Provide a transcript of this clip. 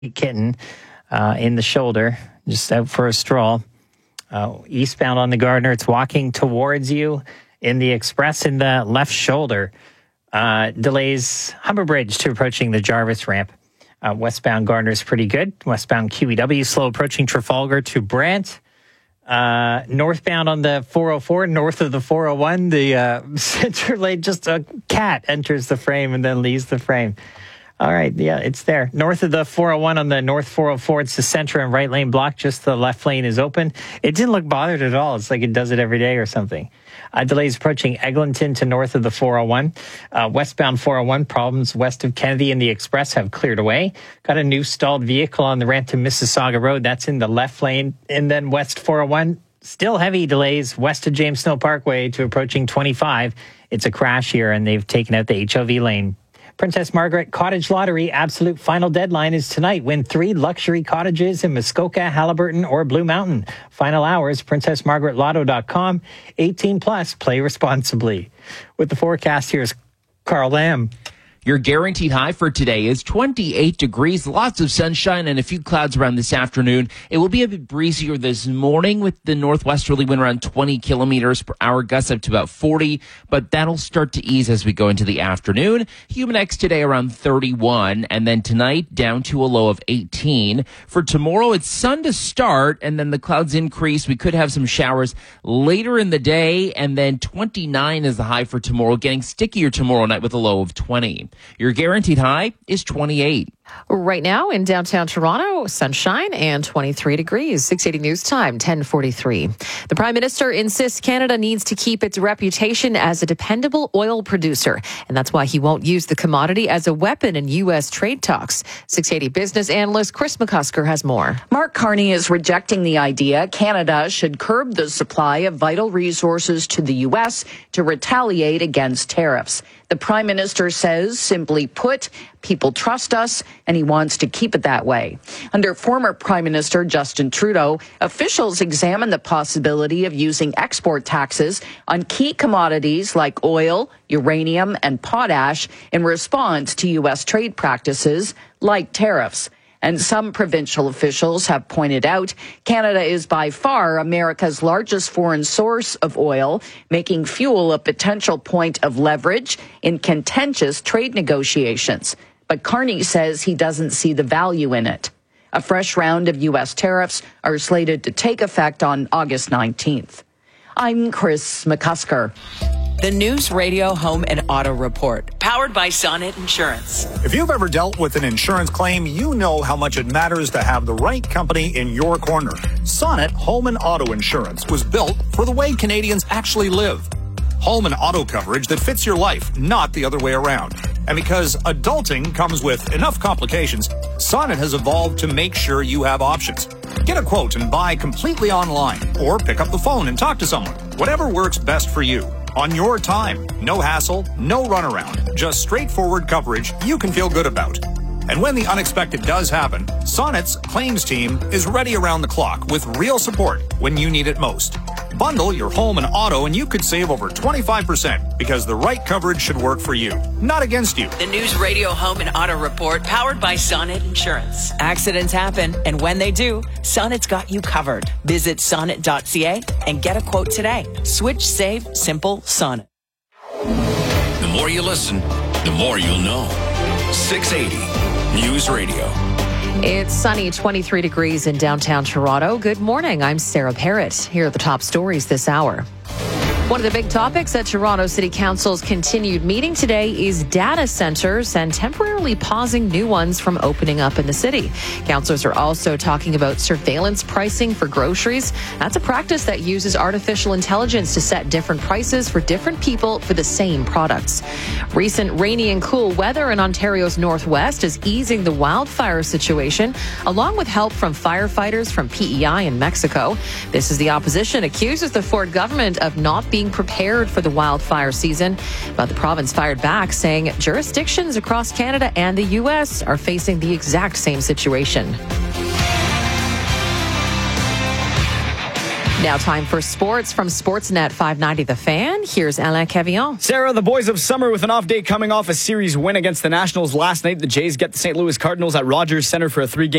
kitten in the shoulder, just out for a stroll. Eastbound on the Gardner, it's walking towards you in the express in the left shoulder. Delays Humber Bridge to approaching the Jarvis ramp. Westbound Gardner is pretty good. Westbound QEW slow approaching Trafalgar to Brant. Northbound on the 404, north of the 401, the center lane, just a cat enters the frame and then leaves the frame. All right, yeah, it's there. North of the 401 on the north 404, it's the center and right lane block. Just the left lane is open. It didn't look bothered at all. It's like it does it every day or something. Delays approaching Eglinton to north of the 401. Westbound 401, problems west of Kennedy and the Express have cleared away. Got a new stalled vehicle on the ramp to Mississauga Road. That's in the left lane. And then west 401, still heavy delays west of James Snow Parkway to approaching 25. It's a crash here, and they've taken out the HOV lane. Princess Margaret Cottage Lottery absolute final deadline is tonight. Win 3 luxury cottages in Muskoka, Halliburton, or Blue Mountain. Final hours, princessmargaretlotto.com. 18 plus, play responsibly. With the forecast, here's Carl Lamb. Your guaranteed high for today is 28 degrees, lots of sunshine and a few clouds around this afternoon. It will be a bit breezier this morning with the northwesterly wind around 20 kilometers per hour, gusts up to about 40, but that'll start to ease as we go into the afternoon. Humanex today around 31, and then tonight down to a low of 18. For tomorrow, it's sun to start, and then the clouds increase. We could have some showers later in the day, and then 29 is the high for tomorrow, getting stickier tomorrow night with a low of 20. Your guaranteed high is 28. Right now in downtown Toronto, sunshine and 23 degrees. 680 News Time, 10:43. The Prime Minister insists Canada needs to keep its reputation as a dependable oil producer, and that's why he won't use the commodity as a weapon in U.S. trade talks. 680 business analyst Chris McCusker has more. Mark Carney is rejecting the idea Canada should curb the supply of vital resources to the U.S. to retaliate against tariffs. The Prime Minister says, simply put, people trust us, and he wants to keep it that way. Under former Prime Minister Justin Trudeau, officials examined the possibility of using export taxes on key commodities like oil, uranium, and potash in response to U.S. trade practices like tariffs. And some provincial officials have pointed out Canada is by far America's largest foreign source of oil, making fuel a potential point of leverage in contentious trade negotiations. But Carney says he doesn't see the value in it. A fresh round of U.S. tariffs are slated to take effect on August 19th. I'm Chris McCusker. The News Radio Home and Auto Report, powered by Sonnet Insurance. If you've ever dealt with an insurance claim, you know how much it matters to have the right company in your corner. Sonnet Home and Auto Insurance was built for the way Canadians actually live. Home and auto coverage that fits your life, not the other way around. And because adulting comes with enough complications, Sonnet has evolved to make sure you have options. Get a quote and buy completely online, or pick up the phone and talk to someone. Whatever works best for you. On your time. No hassle, no runaround. Just straightforward coverage you can feel good about. And when the unexpected does happen, Sonnet's claims team is ready around the clock with real support when you need it most. Bundle your home and auto and you could save over 25% because the right coverage should work for you, not against you. The News Radio Home and Auto Report, powered by Sonnet Insurance. Accidents happen, and when they do, Sonnet's got you covered. Visit sonnet.ca and get a quote today. Switch, save, simple, Sonnet. The more you listen, the more you'll know. 680 News Radio. It's sunny, 23 degrees in downtown Toronto. Good morning. I'm Sarah Parrott. Here are the top stories this hour. One of the big topics at Toronto City Council's continued meeting today is data centers and temporarily pausing new ones from opening up in the city. Councilors are also talking about surveillance pricing for groceries. That's a practice that uses artificial intelligence to set different prices for different people for the same products. Recent rainy and cool weather in Ontario's northwest is easing the wildfire situation, along with help from firefighters from PEI in Mexico. This is the opposition accuses the Ford government of not being prepared for the wildfire season, but the province fired back, saying jurisdictions across Canada and the U.S. are facing the exact same situation. Now time for sports from Sportsnet 590 The Fan. Here's Alain Cavillon. Sarah, the boys of summer with an off day coming off a series win against the Nationals last night. The Jays get the St. Louis Cardinals at Rogers Center for a 3-game